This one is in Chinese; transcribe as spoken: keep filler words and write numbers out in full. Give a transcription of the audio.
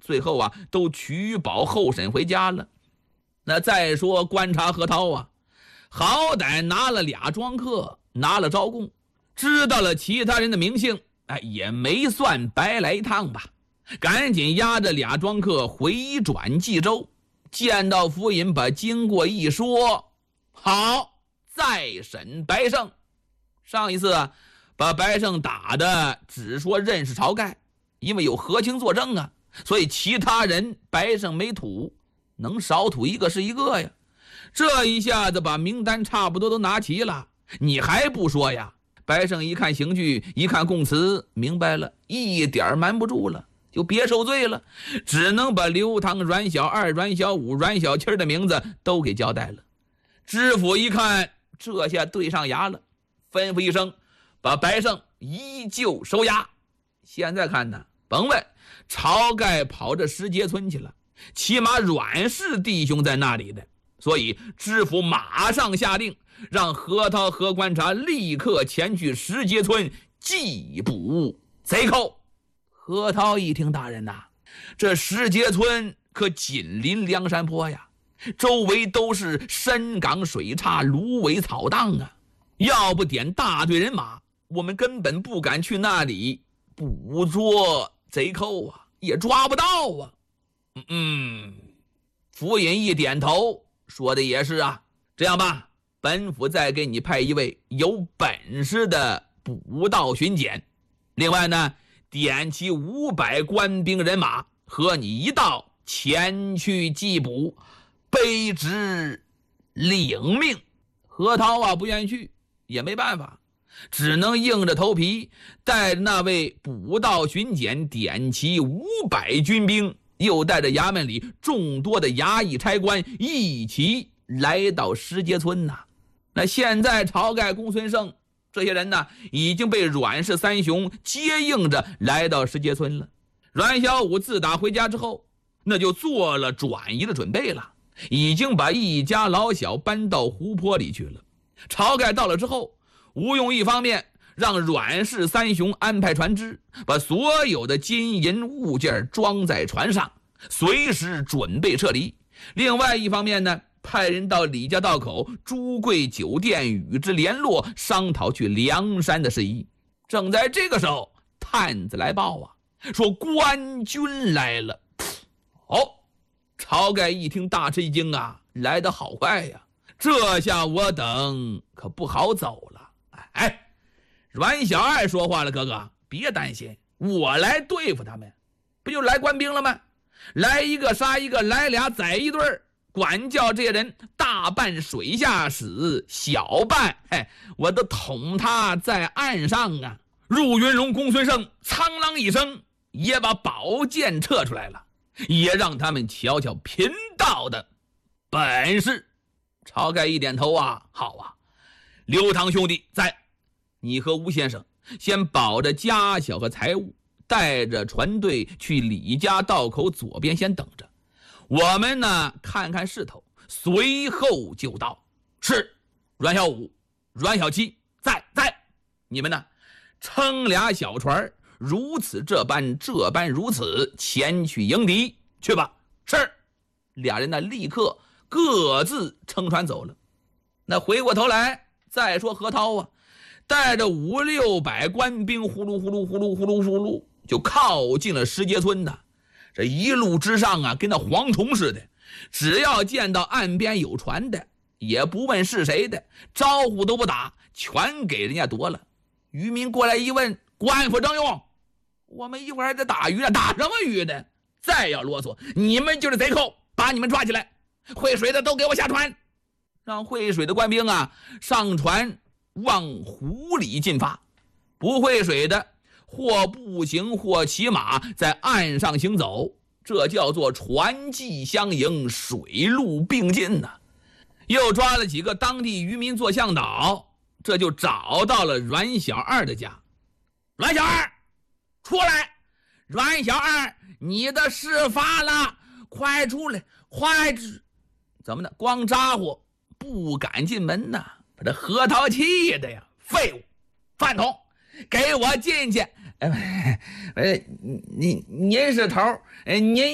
最后啊都取保候审回家了。那再说观察何涛啊，好歹拿了俩庄客，拿了招供，知道了其他人的名姓，哎，也没算白来一趟吧。赶紧押着俩庄客回转冀州，见到府尹把经过一说，好，再审白胜。上一次啊把白胜打的只说认识晁盖，因为有何清作证啊，所以其他人白胜没吐，能少吐一个是一个呀。这一下子把名单差不多都拿齐了，你还不说呀？白胜一看刑具，一看供词，明白了，一点瞒不住了，就别受罪了，只能把刘唐、阮小二、阮小五、阮小七的名字都给交代了。知府一看，这下对上牙了，吩咐一声，把白胜依旧收押。现在看呢，甭问，晁盖跑这石碣村去了，起码阮氏弟兄在那里的，所以知府马上下令，让何涛、何观察立刻前去石碣村缉捕贼寇。何涛一听，大人呐，这石碣村可紧邻梁山坡呀，周围都是山岗水岔、芦苇草荡啊，要不点大队人马，我们根本不敢去那里捕捉贼寇啊，也抓不到啊。嗯，府尹一点头，说的也是啊。这样吧，本府再给你派一位有本事的捕盗巡检，另外呢，点齐五百官兵人马，和你一道前去缉捕，卑职领命。何涛啊不愿意去，也没办法，只能硬着头皮带着那位捕盗巡检点齐五百军兵，又带着衙门里众多的衙役差官一起来到石碣村呐。那现在晁盖、公孙胜这些人呢，已经被阮氏三雄接应着来到石碣村了。阮小五自打回家之后，那就做了转移的准备了，已经把一家老小搬到湖泊里去了。晁盖到了之后，吴用一方面让阮氏三雄安排船只，把所有的金银物件装在船上，随时准备撤离。另外一方面呢，派人到李家道口朱贵酒店与之联络，商讨去梁山的事宜。正在这个时候，探子来报啊，说官军来了。哦，晁盖一听大吃一惊啊，来得好快呀！这下我等可不好走了。哎，阮小二说话了，哥哥别担心，我来对付他们，不就来官兵了吗？来一个杀一个，来俩宰一对儿，管教这些人大半水下死，小半嘿，我都捅他在岸上啊！入云龙、公孙胜苍啷一声，也把宝剑撤出来了，也让他们瞧瞧贫道的本事。晁盖一点头啊，好啊，刘唐兄弟在，你和吴先生先保着家小和财物，带着船队去李家道口左边先等着，我们呢看看势头，随后就到。是。阮小五、阮小七在在，你们呢撑俩小船，如此这般这般如此前去迎敌去吧。是。俩人呢立刻各自乘船走了。那回过头来再说何涛啊，带着五六百官兵呼噜呼噜呼噜呼噜呼噜就靠近了石碣村的。这一路之上啊，跟那蝗虫似的，只要见到岸边有船的，也不问是谁的，招呼都不打，全给人家夺了。渔民过来一问，官府征用，我们一会儿还得打鱼呢，打什么鱼呢？再要啰嗦，你们就是贼寇，把你们抓起来，会水的都给我下船。让会水的官兵啊上船往湖里进发，不会水的或步行或骑马在岸上行走，这叫做船骑相迎，水陆并进呐、啊。又抓了几个当地渔民做向导，这就找到了阮小二的家。阮小二出来，阮小二你的事发了，快出来，快！怎么的，光咋呼不敢进门呐，把这核桃气的呀，废物饭桶，给我进去！哎，您您是头，您